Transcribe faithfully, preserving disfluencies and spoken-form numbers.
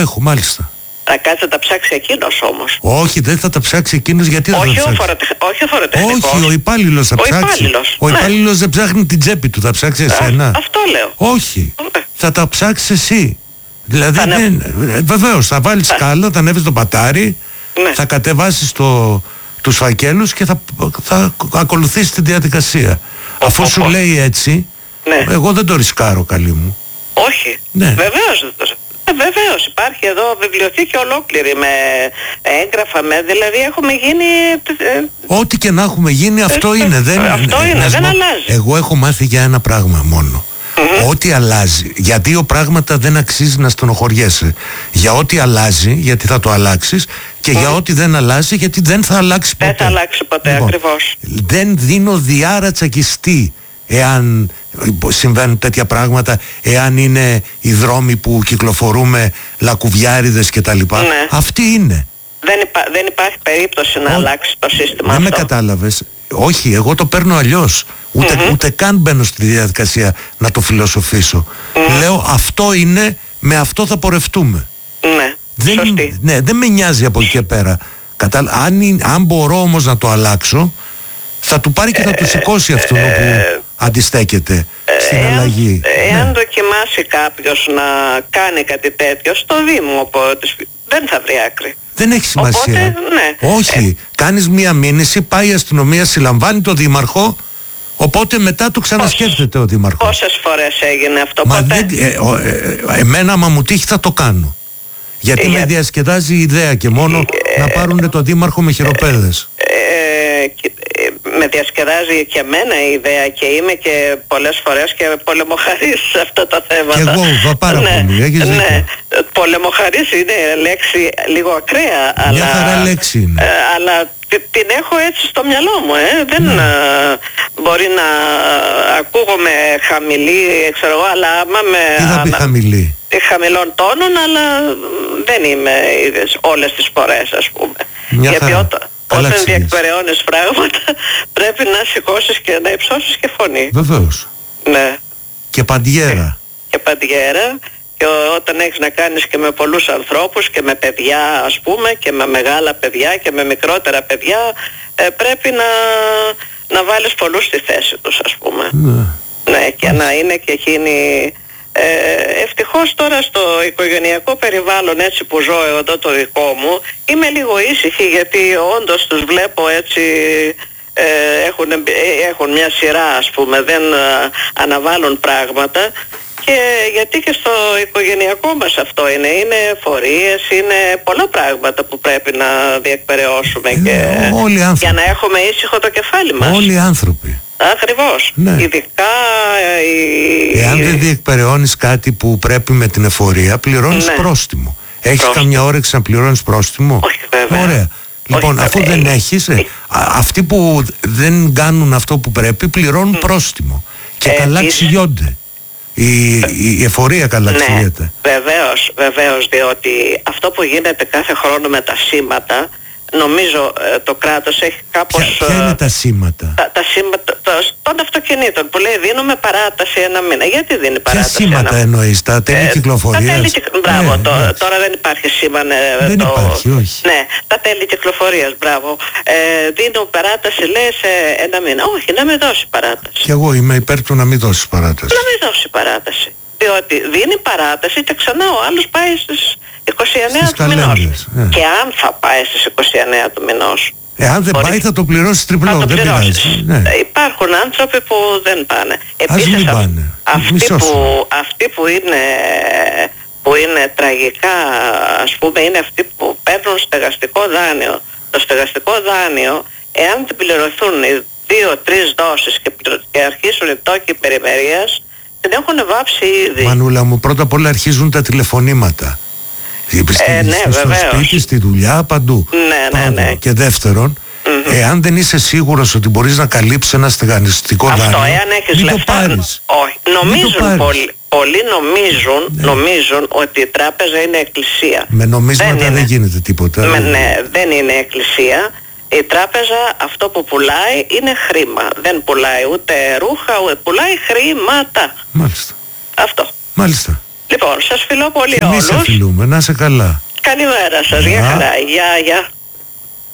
έχω, μάλιστα. Θα κάτσει να τα ψάξει εκείνος όμως. Όχι, δεν θα τα ψάξει εκείνος, γιατί όχι δεν θα ο ψάξει. φοροτε... Όχι ο φοροτεχνικός. Όχι, ο υπάλληλος θα ο ψάξει. Υπάλληλος. Ο ναι. υπάλληλος δεν ψάχνει την τσέπη του, θα ψάξει εσένα. Α, αυτό λέω. Όχι, ναι. θα τα ψάξεις εσύ. Δηλαδή, θα δεν... βεβαίως, θα βάλεις θα... σκάλα, θα ανέβεις το πατάρι, ναι. θα κατεβάσεις το... τους φακέλους και θα, θα ακολουθήσεις τη διαδικασία. Ο, Αφού ο, σου ο. λέει έτσι, ναι. εγώ δεν το ρισκάρω, καλή μου. Όχι, ναι. βεβαίως δεν το Ε, βεβαίως υπάρχει εδώ βιβλιοθήκη ολόκληρη με έγγραφα, με, δηλαδή έχουμε γίνει... Ό,τι και να έχουμε γίνει αυτό ε, είναι. Δεν, αυτό είναι, δεν αλλάζει. Εγώ έχω μάθει για ένα πράγμα μόνο. Mm-hmm. Ό,τι αλλάζει, για δύο πράγματα δεν αξίζει να στενοχωριέσαι. Για ό,τι αλλάζει, γιατί θα το αλλάξεις, και mm. για ό,τι δεν αλλάζει, γιατί δεν θα αλλάξει ποτέ. Δεν θα αλλάξει ποτέ, λοιπόν, ακριβώς. Δεν δίνω διάρα τσακιστή εάν συμβαίνουν τέτοια πράγματα, εάν είναι οι δρόμοι που κυκλοφορούμε λακκουβιάριδες και τα λοιπά. Ναι. Αυτή είναι. Δεν, υπά, δεν υπάρχει περίπτωση να Ο... αλλάξει το σύστημα δεν αυτό. Με κατάλαβες. Όχι, εγώ το παίρνω αλλιώς. Ούτε, mm-hmm. ούτε καν μπαίνω στη διαδικασία να το φιλοσοφήσω. Mm-hmm. Λέω αυτό είναι, με αυτό θα πορευτούμε. Ναι, δεν, σωστή. Ναι, δεν με νοιάζει από εκεί και πέρα. Κατα... Αν, αν μπορώ όμως να το αλλάξω, θα του πάρει και θα του σηκώσει αυτόν ε, που αντιστέκεται ε, στην εάν, αλλαγή. Εάν ναι. δοκιμάσει κάποιος να κάνει κάτι τέτοιο στο Δήμο, οπότε δεν θα βρει άκρη. Δεν έχει σημασία. Οπότε, ναι. Όχι. Ε, κάνεις μία μήνυση, πάει η αστυνομία, συλλαμβάνει το δήμαρχο, οπότε μετά το ξανασκέφτεται πόσες, ο δήμαρχος. Πόσες φορές έγινε αυτό? Μα ποτέ? Δεν, ε, ε, ε, εμένα άμα μου τύχει θα το κάνω. Γιατί ε, με για... διασκεδάζει η ιδέα και μόνο ε, να πάρουν το δήμαρχο με χειροπέδες. Ε, ε, με διασκεδάζει και εμένα η ιδέα και είμαι και πολλές φορές και πολεμοχαρής σε αυτά τα θέματα. Και εγώ πάρα ναι, πολύ, έχεις ναι. δίκιο. Πολεμοχαρής είναι λέξη λίγο ακραία. Μια αλλά, χαρά λέξη είναι. Ε, αλλά την έχω έτσι στο μυαλό μου, ε. δεν ναι. ε, μπορεί να ακούγομαι χαμηλή, ξέρω εγώ, αλλά άμα με... Τι θα πει άμα, χαμηλή? χαμηλών τόνων, αλλά δεν είμαι είδες, όλες τις φορές, ας πούμε. Μια Γιατί χαρά. Όταν, όταν διεκπεραιώνεις πράγματα πρέπει να σηκώσεις και να υψώσεις και φωνή. Βεβαίως. Ναι. Και παντιέρα. Και παντιέρα. Και όταν έχεις να κάνεις και με πολλούς ανθρώπους και με παιδιά, ας πούμε, και με μεγάλα παιδιά και με μικρότερα παιδιά, ε, πρέπει να, να βάλεις πολλούς στη θέση τους, ας πούμε. Ναι. Ναι, και να είναι και εκείνοι... Ε, ευτυχώς τώρα στο οικογενειακό περιβάλλον έτσι που ζω εδώ το δικό μου είμαι λίγο ήσυχη, γιατί όντως τους βλέπω έτσι, ε, έχουν, έχουν μια σειρά, ας πούμε, δεν ε, αναβάλουν πράγματα. Και γιατί και στο οικογενειακό μας αυτό είναι, είναι φορείες, είναι πολλά πράγματα που πρέπει να διεκπεραιώσουμε ε, και για να έχουμε ήσυχο το κεφάλι μας. Όλοι οι άνθρωποι. Ακριβώς. Ναι. Ειδικά η... Εάν δεν διεκπεραιώνεις κάτι που πρέπει με την εφορία, πληρώνεις ναι. πρόστιμο. Έχεις πρόστιμο. Καμιά όρεξη να πληρώνεις πρόστιμο? Όχι, βέβαια. Ωραία. Λοιπόν, όχι, αφού βέβαια. δεν έχεις, ε, αυτοί που δεν κάνουν αυτό που πρέπει πληρώνουν mm. πρόστιμο. Και ε, καλά ξυλιώνται. Η, η εφορία καλά ξυλιέται. Ναι, βεβαίως, βεβαίως, διότι αυτό που γίνεται κάθε χρόνο με τα σήματα, νομίζω ε, το κράτος έχει κάπως... Ποια, ποια είναι τα σήματα? Τα, τα σήματα το, των αυτοκινήτων που λέει δίνουμε παράταση ένα μήνα. Γιατί δίνει παράταση? Ποια σήματα ένα... εννοείς? Τα τέλη ε, κυκλοφορίας? Τα τέλη κυκλοφορίας. Μπράβο, ναι, το, ναι. τώρα δεν υπάρχει σήμα. Ναι, δεν το, υπάρχει, όχι. Ναι, τα τέλη κυκλοφορίας, μπράβο. Ε, δίνω παράταση, λέει, σε ένα μήνα. Όχι, να μην δώσει παράταση. Και εγώ είμαι υπέρ του να μην δώσει παράταση. Να μην δώσει παράταση. Διότι δίνει παράταση και ξανά ο άλλος πάει στις είκοσι εννέα στις του μηνός. Ναι. Και αν θα πάει στις είκοσι εννέα του μηνός. Εάν δεν μπορεί... πάει θα το πληρώσει τριπλό. Το δεν πειράζει. Ναι. Υπάρχουν άνθρωποι που δεν πάνε. Επίσης, μην πάνε. Αυτοί, που, αυτοί που είναι που είναι τραγικά, ας πούμε, είναι αυτοί που παίρνουν στεγαστικό δάνειο. Το στεγαστικό δάνειο, εάν δεν πληρωθούν οι δύο-τρεις δόσεις και, και αρχίσουν οι τόκοι περιμερίας, την έχουν βάψει ήδη. Μανούλα μου, πρώτα απ' όλα αρχίζουν τα τηλεφωνήματα. Ε, ναι, στο σπίτι, στη δουλειά, παντού. Ναι, ναι, ναι. Και δεύτερον, mm-hmm. εάν δεν είσαι σίγουρος ότι μπορείς να καλύψεις ένα στεγανιστικό δάνειο, αυτό, εάν έχεις μην λεφτά, το πάρεις. Όχι, νομίζουν πολλοί. Πολλοί νομίζουν, ναι. νομίζουν ότι η τράπεζα είναι εκκλησία. Με νομίσματα δεν, δεν γίνεται τίποτα. Με, ναι, δεν είναι εκκλησία. Η τράπεζα αυτό που πουλάει είναι χρήμα. Δεν πουλάει ούτε ρούχα, ούτε πουλάει χρήματα. Μάλιστα. Αυτό. Μάλιστα. Λοιπόν, σας φιλώ πολύ και εμείς όλους. σε φιλούμε, να είσαι καλά. Καλημέρα σας, για χαρά, γεια, γεια.